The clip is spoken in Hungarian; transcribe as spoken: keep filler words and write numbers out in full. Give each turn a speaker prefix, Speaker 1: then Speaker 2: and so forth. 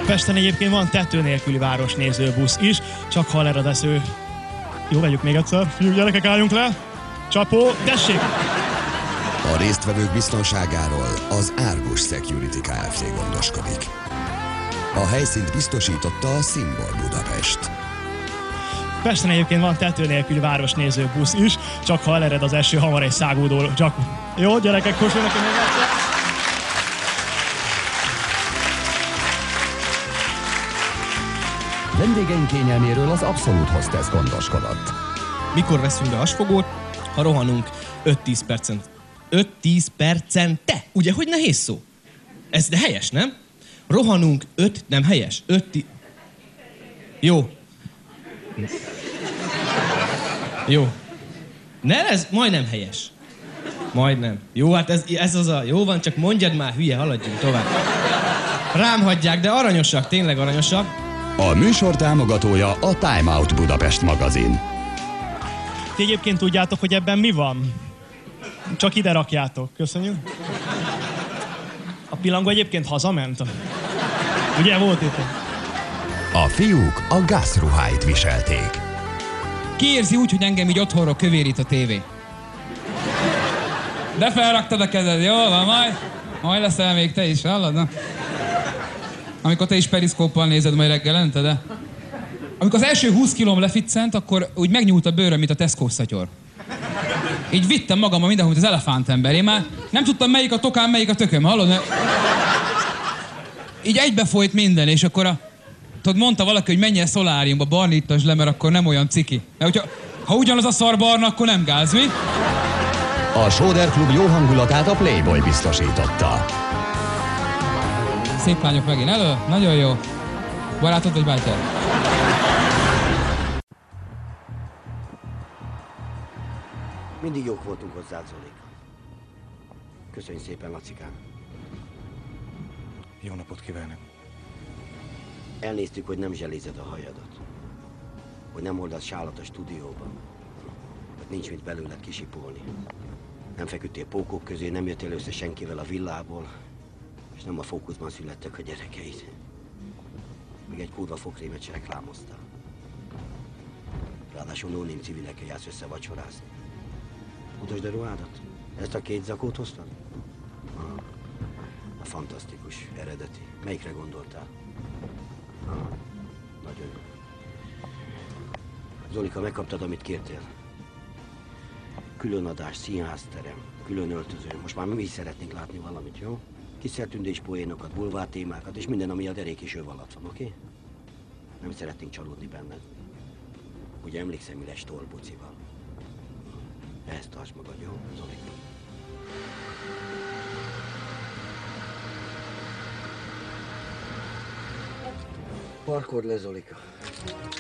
Speaker 1: Pesten egyébként van tető nélküli városnézőbusz is, csak ha lered az eső. Jó, vegyük még egyszer. Fiúk, gyerekek, álljunk le. Csapó, tessék!
Speaker 2: A résztvevők biztonságáról az Argus Security Kft. Gondoskodik. A helyszínt biztosította a Symbol Budapest.
Speaker 1: Pesten egyébként van tető nélküli városnéző busz is, csak ha elered az eső, hamar egy szágúdó. Csak... Jó, gyerekek, kussolnak még egyszer.
Speaker 3: Vendégeink kényelméről az Abszolút Hostess gondoskodott.
Speaker 4: Mikor veszünk be hasfogót, ha rohanunk öt-tíz percen. öt-tíz percente? Ugye, hogy nehéz szó? Ez de helyes, nem? Rohanunk öt, nem helyes. öt Jó. Jó. Ne, ez majdnem helyes. Majdnem. Jó, hát ez, ez az a... Jó van, csak mondjad már, hülye, haladjunk tovább. Rám hagyják, de aranyosak, tényleg aranyosak.
Speaker 3: A műsor támogatója a Time Out Budapest magazin.
Speaker 1: Ti egyébként tudjátok, hogy ebben mi van? Csak ide rakjátok. Köszönjük. A pillangó egyébként hazament. Ugye volt itt?
Speaker 3: A fiúk a gázruháit viselték.
Speaker 5: Ki érzi úgy, hogy engem így otthonról kövérít a tévé? De felraktad a kezed, jól van, majd, majd leszel még te is, hallod? Na? Amikor te is periszkóppal nézed majd reggelente, de... Amikor az első húsz kilóm leficcent, akkor úgy megnyúlt a bőröm, mint a Tesco szatyor. Így vittem magammal mindenhol, mint az elefántember. Én már nem tudtam, melyik a tokám, melyik a tököm, hallod? Mert... Így egybefolyt minden, és akkor a... Tudod, mondta valaki, hogy menj el szoláriumba, barnítasd le, mert akkor nem olyan ciki. Mert hogyha ha ugyanaz a szar barna, akkor nem gáz, mi?
Speaker 3: A Sóder Klub jó hangulatát a Playboy biztosította.
Speaker 5: Szép lányok megint elő, nagyon jó. Barátod vagy bátyád?
Speaker 6: Mindig jók voltunk hozzá, Zolik. Köszönj szépen, Lacikám.
Speaker 7: Jó napot kívánok.
Speaker 6: Elnéztük, hogy nem zselézed a hajadat. Hogy nem oldasz sálat a stúdióban. Hogy nincs mit belőled kisipolni. Nem feküdtél pókok közé, nem jöttél össze senkivel a villából. És nem a fókuszban születtek a gyerekeid. Még egy kurva fokrémet se reklámoztál. Ráadásul no-name civilekkel jársz össze vacsorázni. Mutasd a ruhádat? Ezt a két zakót hoztad? Aha. A fantasztikus, eredeti. Melyikre gondoltál? Aha. Nagyon jó. Zolika, megkaptad, amit kértél. Külön adás, színházterem, külön öltöző. Most már mi is szeretnénk látni valamit, jó? Kiszertündés poénokat, bulvár témákat, és minden, ami a derék és öv alatt van, oké? Okay? Nem szeretnénk csalódni benned. Ugye emlékszem, üles tolbucival. Ezt tartsd magad, jó, Zolika? Parkold le, Zolika.